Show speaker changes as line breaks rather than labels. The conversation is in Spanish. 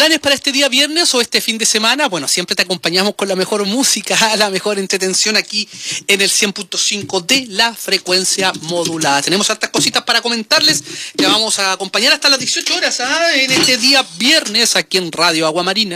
planes para este día viernes o este fin de semana? Bueno, siempre te acompañamos con la mejor música, la mejor entretención aquí en el 100.5 de la frecuencia modulada. Tenemos hartas cositas para comentarles. Te vamos a acompañar hasta las 18 horas en este día viernes aquí en Radio Aguamarina.